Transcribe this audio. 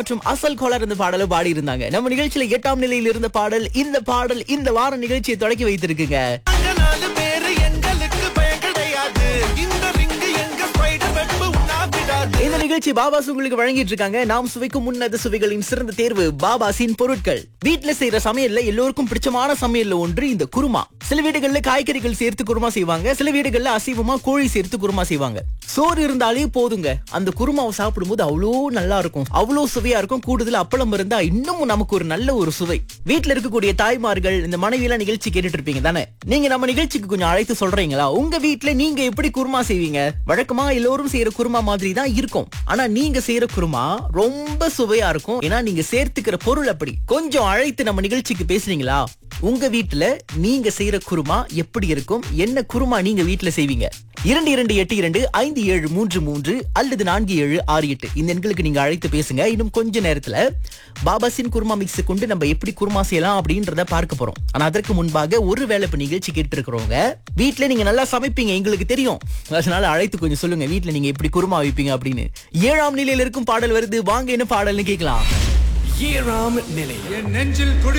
மற்றும் அசல் கோலர் இந்த பாடலை பாடி இருந்தாங்க. நம்ம நிகழ்ச்சியில 8ஆம் நிலையில் இருந்த பாடல் இந்த வார நிகழ்ச்சியை தொடக்கி வைத்திருக்குங்க. இந்த நிகழ்ச்சி பாபாஸ் உங்களுக்கு வழங்கிட்டு இருக்காங்க. நாம் சுவைக்கும் உன்னத சுவைகளின் சிறந்த தேர்வு பாபாஸின் பொருட்கள். வீட்டுல செய்யற சமையல்ல எல்லோருக்கும் பிடிச்சமான சமையல்ல ஒன்று இந்த குருமா. சில வீடுகள்ல காய்கறிகள் சேர்த்து குருமா செய்வாங்க, சில வீடுகள்ல அசைவமா கோழி சேர்த்து குருமா செய்வாங்க. சோறு இருந்தாலே போதுங்க, அந்த குருமாவை சாப்பிடும்போது அவ்வளோ நல்லா இருக்கும், அவ்வளோ சுவையா இருக்கும். கூடுதல் அப்பளம் இருந்தா இன்னும் நமக்கு ஒரு நல்ல ஒரு சுவை. வீட்டுல இருக்கக்கூடிய தாய்மார்கள் இந்த மனைவி எல்லாம் நிகழ்ச்சி கேட்டுட்டு இருப்பீங்க தானே, நீங்க நம்ம நிகழ்ச்சிக்கு கொஞ்சம் அழைத்து சொல்றீங்களா? உங்க வீட்டுல நீங்க எப்படி குருமா செய்வீங்க? வழக்கமா எல்லோரும் செய்யற குருமா மாதிரி தான் இருக்கும், ஆனா நீங்க செய்யற குருமா ரொம்ப சுவையா இருக்கும். ஏன்னா நீங்க சேர்த்துக்கிற பொருள் அப்படி. கொஞ்சம் அழைத்து நம்ம நிகழ்ச்சிக்கு பேசுறீங்களா? உங்க வீட்டுல நீங்க செய்யற குருமா எப்படி இருக்கும்? என்ன குருமா நீங்க வீட்டுல செய்வீங்க? 22825733 அல்லது 4768 இந்த எண்களுக்கு நீங்க அழைத்து பேசுங்க. இன்னும் கொஞ்ச நேரத்துல பாபாசின் குருமா மிக்ஸ் கொண்டு நம்ம எப்படி குருமா செய்யலாம் அப்படின்றத பார்க்க போறோம். ஆனா அதற்கு முன்பாக ஒரு வேளை இப்ப நிகழ்ச்சி கேட்டு இருக்கிறவங்க வீட்டுல நீங்க நல்லா சமைப்பீங்க, எங்களுக்கு தெரியும், அதனால அழைத்து கொஞ்சம் சொல்லுங்க வீட்டுல நீங்க எப்படி குருமா வைப்பீங்க அப்படின்னு. 7ஆம் நிலையில இருக்கும் பாடல் வருது, வாங்க என்ன பாடல்னு கேட்கலாம். 7ஆம் நிலை என் நெஞ்சில் துடி